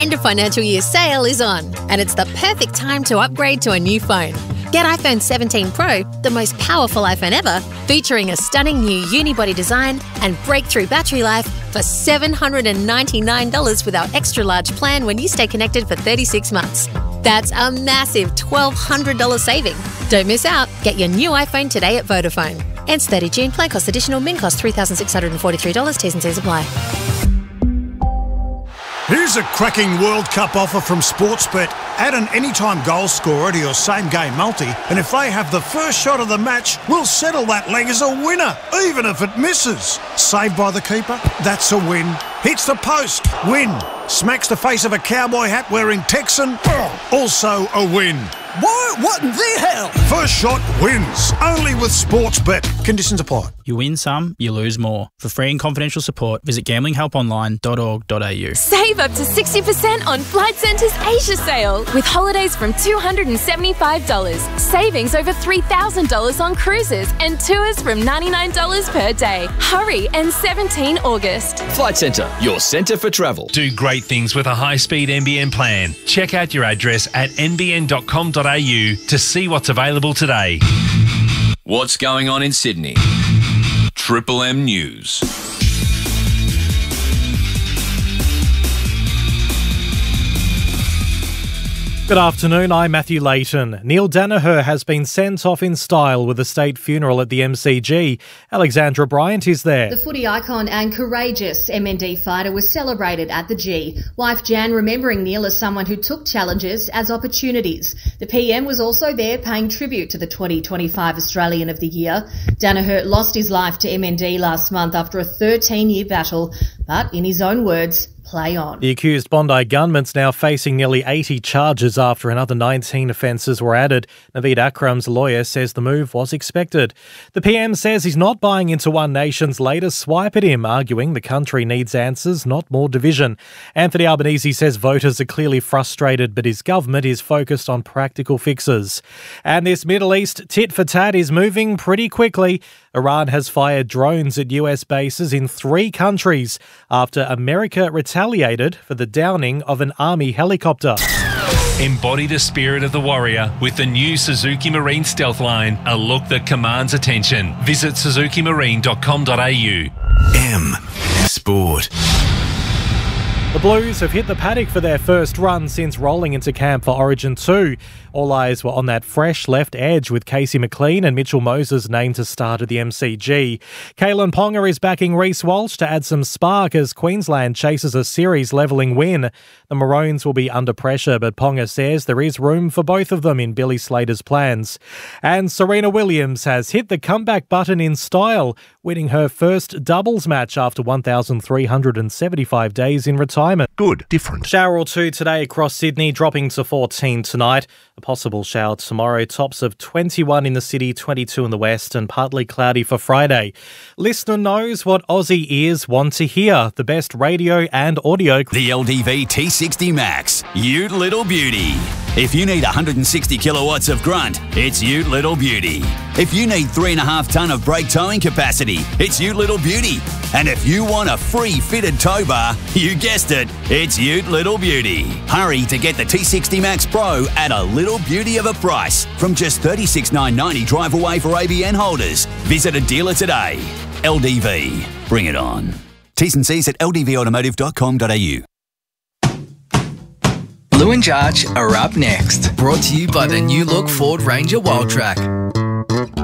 End of financial year sale is on, and it's the perfect time to upgrade to a new phone. Get iPhone 17 Pro, the most powerful iPhone ever, featuring a stunning new unibody design and breakthrough battery life for $799 with our extra large plan when you stay connected for 36 months. That's a massive $1,200 saving. Don't miss out. Get your new iPhone today at Vodafone. Ends 30 June. Plan cost additional. Min cost $3,643. T's and C's apply. Here's a cracking World Cup offer from Sportsbet. Add an anytime goal scorer to your same-game multi, and if they have the first shot of the match, we'll settle that leg as a winner, even if it misses. Saved by the keeper? That's a win. Hits the post? Win. Smacks the face of a cowboy hat-wearing Texan? Also a win. What in the hell? First shot wins. Only with Sportsbet. Conditions apply. You win some, you lose more. For free and confidential support, visit gamblinghelponline.org.au. Save up to 60% on Flight Centre's Asia sale with holidays from $275, savings over $3,000 on cruises and tours from $99 per day. Hurry, and 17 August. Flight Centre, your centre for travel. Do great things with a high-speed NBN plan. Check out your address at nbn.com.au to see what's available today. What's going on in Sydney? Triple M News. Good afternoon, I'm Matthew Layton. Neil Danaher has been sent off in style with a state funeral at the MCG. Alexandra Bryant is there. The footy icon and courageous MND fighter was celebrated at the G. Wife Jan remembering Neil as someone who took challenges as opportunities. The PM was also there paying tribute to the 2025 Australian of the Year. Danaher lost his life to MND last month after a 13-year battle, but in his own words, play on. The accused Bondi gunman's now facing nearly 80 charges after another 19 offences were added. Naveed Akram's lawyer says the move was expected. The PM says he's not buying into One Nation's latest swipe at him, arguing the country needs answers, not more division. Anthony Albanese says voters are clearly frustrated, but his government is focused on practical fixes. And this Middle East tit for tat is moving pretty quickly. Iran has fired drones at US bases in 3 countries after America retaliated for the downing of an army helicopter. Embody the spirit of the warrior with the new Suzuki Marine Stealth Line, a look that commands attention. Visit suzukimarine.com.au. M Sport. The Blues have hit the paddock for their first run since rolling into camp for Origin 2. All eyes were on that fresh left edge with Casey McLean and Mitchell Moses named to start at the MCG. Kalen Ponga is backing Reece Walsh to add some spark as Queensland chases a series-levelling win. The Maroons will be under pressure, but Ponga says there is room for both of them in Billy Slater's plans. And Serena Williams has hit the comeback button in style, winning her first doubles match after 1,375 days in retirement. Good, different. Shower or two today across Sydney, dropping to 14 tonight. A possible shower tomorrow, tops of 21 in the city, 22 in the west, and partly cloudy for Friday. Listener knows what Aussie ears want to hear. The best radio and audio. The LDV T60 Max, Ute Little Beauty. If you need 160 kilowatts of grunt, it's Ute Little Beauty. If you need 3.5 tonne of brake towing capacity, it's Ute Little Beauty. And if you want a free fitted tow bar, you guessed it, it's Ute Little Beauty. Hurry to get the T60 Max Pro at a little beauty of a price from just $36,990 drive away for ABN holders. Visit a dealer today. LDV, bring it on. T's and C's at ldvautomotive.com.au. Blue and Jarge are up next. Brought to you by the new look Ford Ranger Wildtrak.